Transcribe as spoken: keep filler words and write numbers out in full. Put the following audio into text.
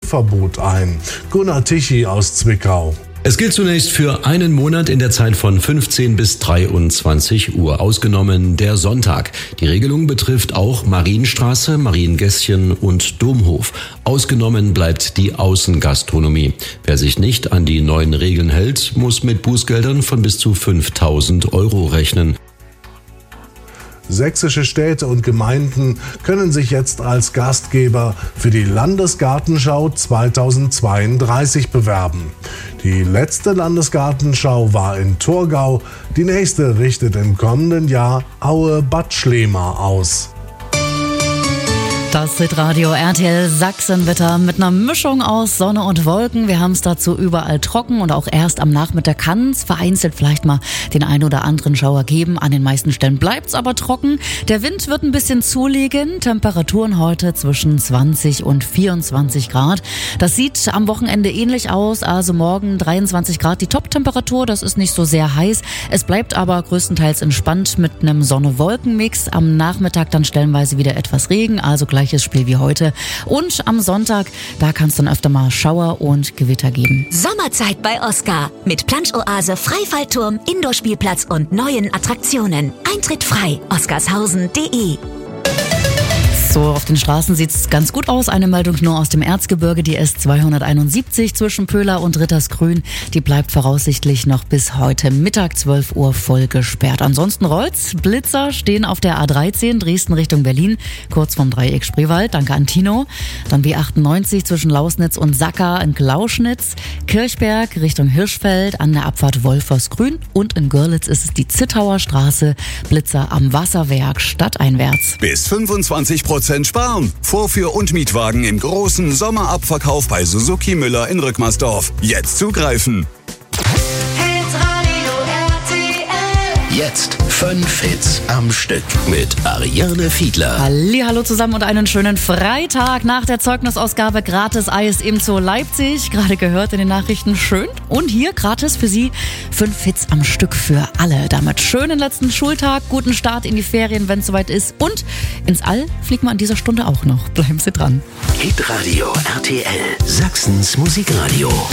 Fahrverbot ein. Gunnar Tichy aus Zwickau. Es gilt zunächst für einen Monat in der Zeit von fünfzehn bis dreiundzwanzig Uhr, ausgenommen der Sonntag. Die Regelung betrifft auch Marienstraße, Mariengässchen und Domhof. Ausgenommen bleibt die Außengastronomie. Wer sich nicht an die neuen Regeln hält, muss mit Bußgeldern von bis zu fünftausend Euro rechnen. Sächsische Städte und Gemeinden können sich jetzt als Gastgeber für die Landesgartenschau zweitausendzweiunddreißig bewerben. Die letzte Landesgartenschau war in Thurgau. Die nächste richtet im kommenden Jahr Aue-Bad Schlema aus. Das Hitradio R T L Sachsenwetter mit einer Mischung aus Sonne und Wolken. Wir haben es dazu überall trocken und auch erst am Nachmittag kann es vereinzelt vielleicht mal den ein oder anderen Schauer geben. An den meisten Stellen bleibt es aber trocken. Der Wind wird ein bisschen zulegen. Temperaturen heute zwischen zwanzig und vierundzwanzig Grad. Das sieht am Wochenende ähnlich aus. Also morgen dreiundzwanzig Grad die Top-Temperatur. Das ist nicht so sehr heiß. Es bleibt aber größtenteils entspannt mit einem Sonne-Wolken-Mix. Am Nachmittag dann stellenweise wieder etwas Regen. Also gleich Gleiches Spiel wie heute. Und am Sonntag, da kann es dann öfter mal Schauer und Gewitter geben. Sommerzeit bei Oscar. Mit Plansch-Oase, Freifallturm, Indoorspielplatz und neuen Attraktionen. Eintritt frei. oscarshausen punkt de. So, auf den Straßen sieht's ganz gut aus. Eine Meldung nur aus dem Erzgebirge, die S zweihunderteinundsiebzig zwischen Pöhler und Rittersgrün. Die bleibt voraussichtlich noch bis heute Mittag zwölf Uhr voll gesperrt. Ansonsten rollt's. Blitzer stehen auf der A dreizehn Dresden Richtung Berlin, kurz vom Dreieck Spreewald. Danke an Tino. Dann B achtundneunzig zwischen Lausnitz und Sacker in Glauschnitz. Kirchberg Richtung Hirschfeld an der Abfahrt Wolfersgrün. Und in Görlitz ist es die Zittauer Straße. Blitzer am Wasserwerk stadteinwärts. Bis fünfundzwanzig Prozent sparen. Vorführ- und Mietwagen im großen Sommerabverkauf bei Suzuki Müller in Rückmarsdorf. Jetzt zugreifen. Jetzt fünf Hits am Stück mit Ariane Fiedler. Hallihallo zusammen und einen schönen Freitag nach der Zeugnisausgabe gratis Eis im Zoo Leipzig. Gerade gehört in den Nachrichten, schön. Und hier gratis für Sie fünf Hits am Stück für alle. Damit schönen letzten Schultag, guten Start in die Ferien, wenn es soweit ist. Und ins All fliegen wir an dieser Stunde auch noch. Bleiben Sie dran. Hitradio R T L, Sachsens Musikradio.